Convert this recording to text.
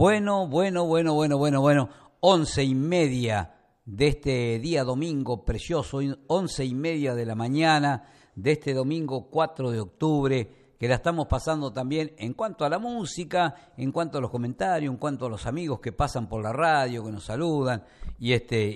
Bueno. 11:30 de este día domingo precioso, 11:30 de la mañana de este domingo 4 de octubre, que la estamos pasando también en cuanto a la música, en cuanto a los comentarios, en cuanto a los amigos que pasan por la radio, que nos saludan,